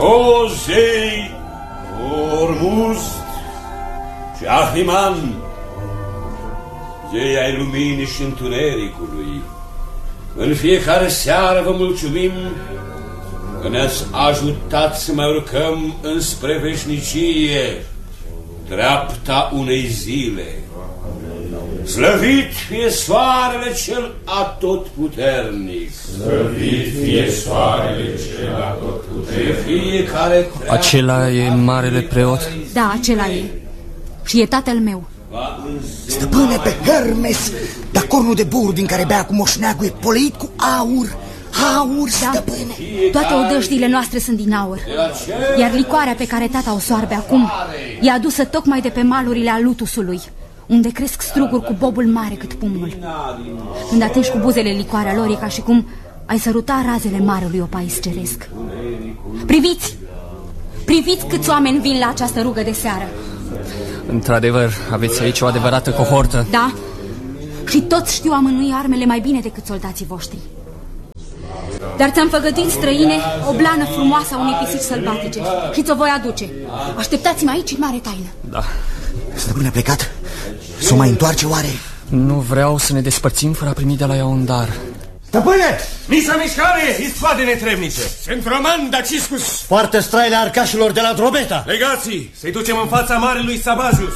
O zei Ormuzd și Ahriman, zei ai luminii și întunericului, în fiecare seară vă mulțumim că ne-ați ajutat să mai urcăm înspre veșnicie, dreapta unei zile. Slăvit fie soarele cel atotputernic. Slăvit fie soarele cel atotputernic. Fiecare acela e marele preot? Da, acela e. Și e tatăl meu. Stăpâne, pe Hermes, dar cornul de bur din care bea cu moșneagul e poleit cu aur. Aur, stăpâne. Da, toate odăștile noastre sunt din aur. Iar licoarea pe care tata o soarbe acum e adusă tocmai de pe malurile Alutusului, unde cresc struguri cu bobul mare cât pumnul. Când atingi cu buzele licoarea lor, e ca și cum ai săruta razele marelui opais ceresc. Priviți! Priviți câți oameni vin la această rugă de seară. Într-adevăr, aveți aici o adevărată cohortă. Da, și toți știu amânui armele mai bine decât soldații voștri. Dar ți-am făgăduit, străine, o blană frumoasă a unei pisici sălbatice și ți-o voi aduce. Așteptați-mă aici în mare taină. Da. Stăpâne, a plecat? S-o mai întoarce oare? Nu vreau să ne despărțim fără a primi de la ea un dar. Stăpâne! Misa mișcare, ispade netremnice. Centroman Daciscus. Foarte straile arcașilor de la Drobeta. Legații, să-i ducem în fața marelui Sabazius.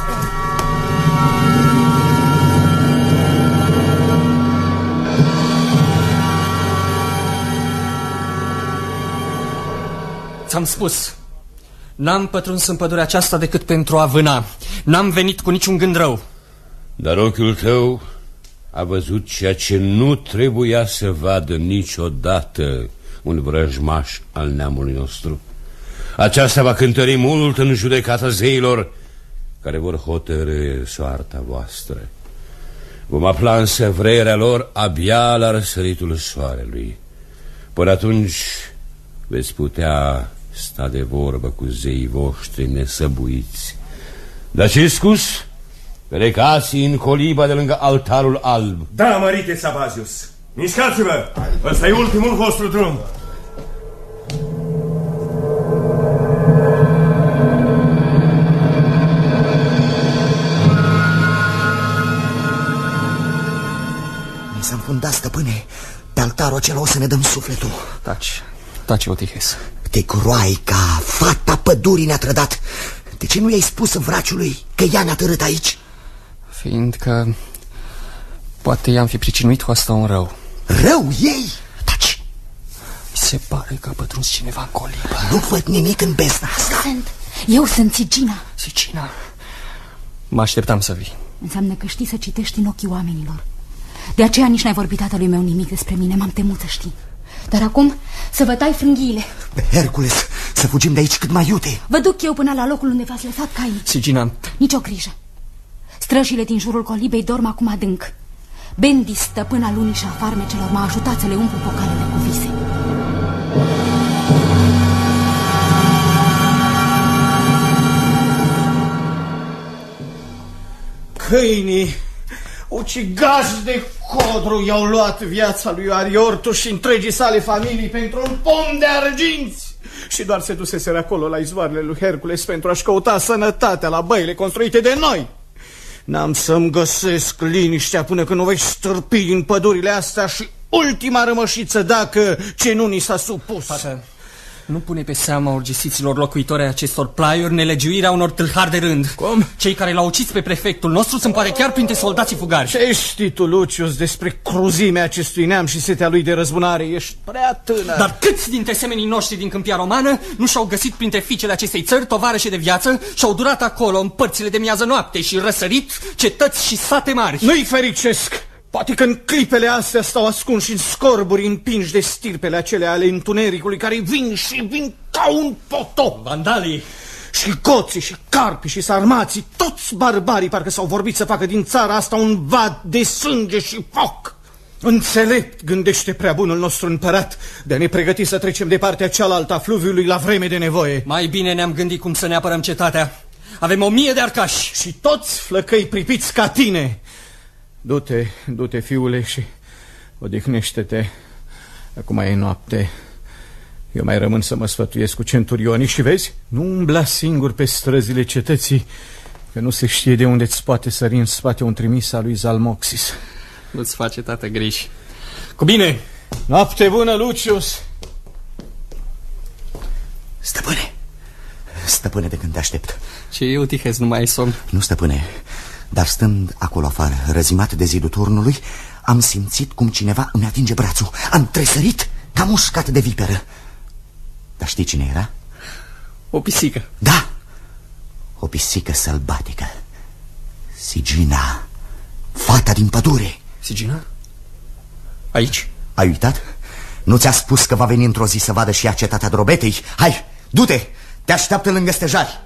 Ți-am spus, n-am pătruns în pădurea aceasta decât pentru a vâna. N-am venit cu niciun gând rău. Dar ochiul tău a văzut ceea ce nu trebuia să vadă niciodată un vrăjmaș al neamului nostru. Aceasta va cântări mult în judecata zeilor care vor hotărâ soarta voastră. Vom afla însă vrerea lor abia la răsăritul soarelui. Până atunci veți putea sta de vorbă cu zeii voștri nesăbuiți. Daciscus, plecați în coliba de lângă altarul alb. Da, mărite Sabazius. Mișcați-vă, ăsta e ultimul vostru drum. Ne s-a înfundat, stăpâne. Pe altarul acela o să ne dăm sufletul. Taci, Otihes. Te groaica, fata pădurii ne-a trădat. De ce nu i-ai spus vraciului că ea ne-a târât aici? Fiindcă poate i-am fi pricinuit cu asta un rău. Rău ei? Taci! Se pare că a pătruns cineva în colibă. Nu văd nimic în bezna asta. Eu sunt Sigina. Sigina, mă așteptam să vii. Înseamnă că știi să citești în ochii oamenilor. De aceea nici n-ai vorbit tatălui meu nimic despre mine. M-am temut, să știi. Dar acum să vă tai frânghiile. Pe Hercules, să fugim de aici cât mai iute. Vă duc eu până la locul unde v-ați lăsat caii. Sigina, nici o grijă. Străjile din jurul colibei dorm acum adânc. Bendis, stăpâna lunii și a farmecelor, m-a ajutat să le umplu pocalele cu vise. Câinii, ucigași de codru, i-au luat viața lui Ariortu și întregii sale familii pentru un pom de arginți. Și doar se duseseră acolo la izvoarele lui Hercules pentru a-și căuta sănătatea la băile construite de noi. N-am să-mi găsesc liniștea până când nu vei stârpi din pădurile astea și ultima rămășiță dacă ce nu ni s-a supus. Tată, nu pune pe seama urgisiților locuitori ai acestor plaiuri nelegiuirea unor tâlhari de rând. Cum? Cei care l-au ucis pe prefectul nostru sunt poate chiar printre soldații fugari. Ce știi tu, Lucius, despre cruzimea acestui neam și setea lui de răzbunare? Ești prea tânăr. Dar câți dintre semenii noștri din câmpia romană nu și-au găsit printre fiicele acestei țări tovarășe de viață și-au durat acolo în părțile de miază noapte și răsărit cetăți și sate mari? Nu-i fericesc! Poate că în clipele astea stau ascunși în scorburi împinși de stirpele acelea ale întunericului care vin și vin ca un potop. Vandalii și goții și carpii și sarmații, toți barbarii parcă s-au vorbit să facă din țara asta un vad de sânge și foc. Înțelept gândește prea bunul nostru împărat de a ne pregăti să trecem de partea cealaltă a fluviului la vreme de nevoie. Mai bine ne-am gândit cum să ne apărăm cetatea. Avem 1000 de arcași. Și toți flăcăi pripiți ca tine. Du-te, fiule, și odihnește-te. Acum e noapte. Eu mai rămân să mă sfătuiesc cu centurionii și vezi, nu umbla singur pe străzile cetății, că nu se știe de unde îți poate sări în spate un trimis al lui Zalmoxis. Nu-ți face, tată, griji. Cu bine! Noapte bună, Lucius! Stăpâne, de când te aștept. Ce eu, Tihes, nu mai ai somn? Nu, stăpâne, dar stând acolo afară, răzimat de zidul turnului, am simțit cum cineva îmi atinge brațul. Am tresărit ca mușcat de viperă. Dar știi cine era? O pisică. Da, o pisică sălbatică. Sigina, fata din pădure. Sigina? Aici? Ai uitat? Nu ți-a spus că va veni într-o zi să vadă și ea cetatea Drobetei? Hai, du-te, te așteaptă lângă stejari.